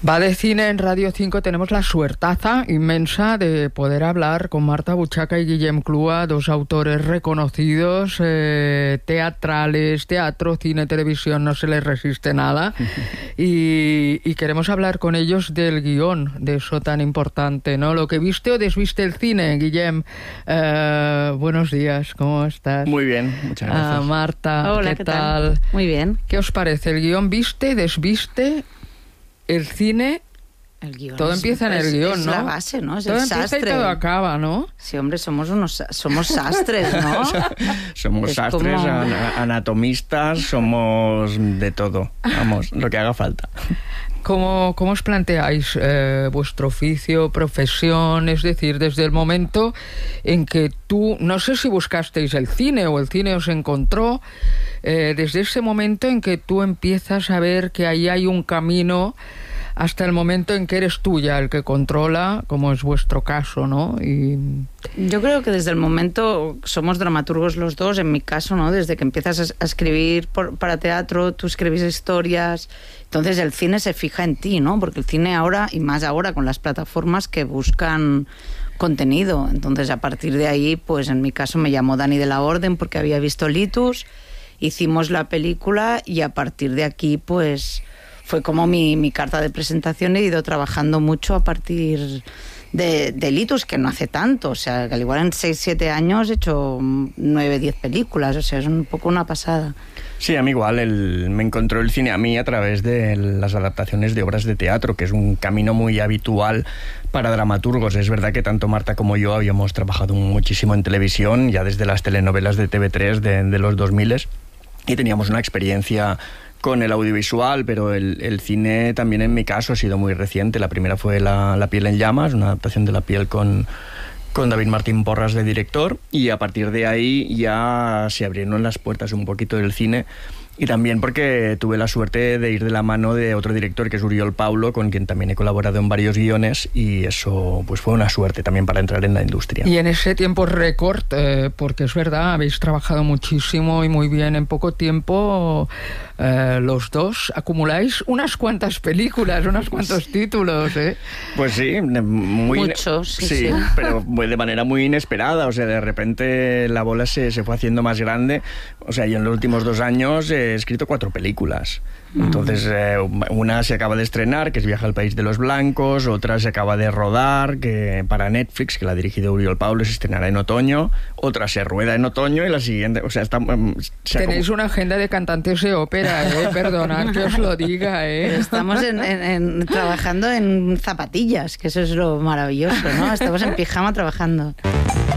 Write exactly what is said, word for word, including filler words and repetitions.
Va de cine en Radio cinco. Tenemos la suertaza inmensa de poder hablar con Marta Buchaca y Guillem Clua, dos autores reconocidos, eh, teatrales, teatro, cine, televisión, no se les resiste nada. Y, y queremos hablar con ellos del guión, de eso tan importante, ¿no? Lo que viste o desviste el cine, Guillem. Eh, buenos días, ¿cómo estás? Muy bien, muchas gracias. Ah, Marta, Hola, ¿qué, ¿qué tal? tal? Muy bien. ¿Qué os parece? ¿El guión viste, desviste? El cine, el guión todo es, empieza en el es, guión, es ¿no? la base, ¿no? Es todo el empieza sastre. y todo acaba, ¿no? Sí, hombre, somos unos somos sastres, ¿no? Somos Es sastres, como... an anatomistas, somos de todo, vamos, lo que haga falta. ¿Cómo, cómo os planteáis eh, vuestro oficio, profesión? Es decir, desde el momento en que tú, no sé si buscasteis el cine o el cine os encontró, eh, desde ese momento en que tú empiezas a ver que ahí hay un camino hasta el momento en que eres tú ya el que controla, como es vuestro caso, ¿no? Y... Yo creo que desde el momento, somos dramaturgos los dos, en mi caso, ¿no? Desde que empiezas a escribir por, para teatro, tú escribes historias, entonces el cine se fija en ti, ¿no? Porque el cine ahora, y más ahora con las plataformas que buscan contenido, entonces a partir de ahí, pues en mi caso me llamó Dani de la Orden porque había visto Litus, hicimos la película y a partir de aquí, pues... fue como mi, mi carta de presentación. He ido trabajando mucho a partir de, de Litus, que no hace tanto, o sea, que al igual en seis siete años he hecho nueve diez películas, o sea, es un poco una pasada. Sí, a mí igual, el, me encontró el cine a mí a través de las adaptaciones de obras de teatro, que es un camino muy habitual para dramaturgos. Es verdad que tanto Marta como yo habíamos trabajado muchísimo en televisión, ya desde las telenovelas de T V tres de, de los dos mil, y teníamos una experiencia con el audiovisual, pero el, el cine también en mi caso ha sido muy reciente. La primera fue La, la piel en llamas, una adaptación de La piel con, con David Martín Porras de director, y a partir de ahí ya se abrieron las puertas un poquito del cine. Y también porque tuve la suerte de ir de la mano de otro director que es Oriol Paulo, con quien también he colaborado en varios guiones, y eso pues fue una suerte también para entrar en la industria. Y en ese tiempo récord, eh, porque es verdad, habéis trabajado muchísimo y muy bien en poco tiempo, eh, los dos acumuláis unas cuantas películas, unos cuantos títulos, ¿eh? Pues sí, muy muchos, sí, sí, sí. pero de manera muy inesperada. O sea, de repente la bola se, se fue haciendo más grande. O sea, yo en los últimos dos años he escrito cuatro películas. Entonces, eh, una se acaba de estrenar, que es Viaje al País de los Blancos, otra se acaba de rodar, que para Netflix, que la ha dirigido Oriol Paulo, se estrenará en otoño, otra se rueda en otoño y la siguiente, o sea, está... Se Tenéis como... una agenda de cantantes de ópera, ¿eh? Perdonad que os lo diga, ¿eh? Estamos en, en, en, trabajando en zapatillas, que eso es lo maravilloso, ¿no? Estamos en pijama trabajando.